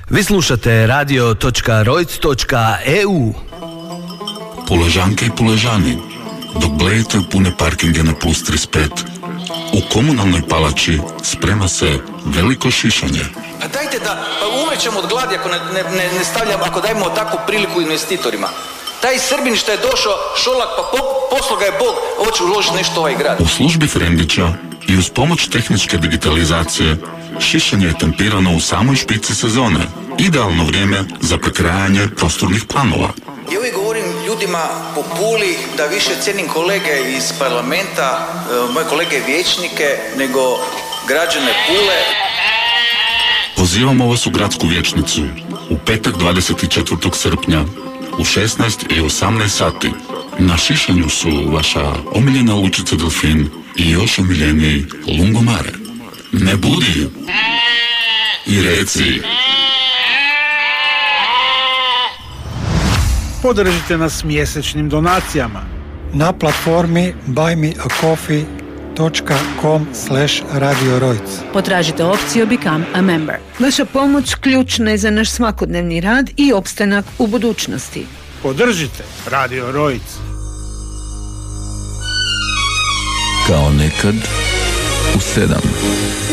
Vi slušate radio.rojc.eu. Puležanke i puležani, dok blejete u pune parkinge na plus 35, u komunalnoj palači sprema se veliko šišanje. Pa dajte da umrećemo od gladi ako ne stavljamo, ako dajemo takvu priliku investitorima. Taj Srbin što je došao, Šolak, pa poslo ga je Bog, hoće uložiti nešto u ovaj grad. U službi Frendića i uz pomoć tehničke digitalizacije, šišanje je tempirano u samoj špici sezone. Idealno vrijeme za prekrajanje prostornih planova. Ja uvijek govorim ljudima po Puli da više cijenim kolege iz parlamenta, moje kolege vijećnike, nego građane Pule. Pozivamo vas u gradsku vijećnicu u petak 24. srpnja u 16 i 18 sati. Na šišanju su vaša omiljena Lučica Delfin i još omiljeniji Lungomare. Ne budi i reci. Podržite nas mjesečnim donacijama na platformi buymeacoffee.com/Radio Rojc. Potražite opciju Become a Member. Vaša pomoć ključna je za naš svakodnevni rad i opstanak u budućnosti. Podržite Radio Rojc. Kao nekad u 7.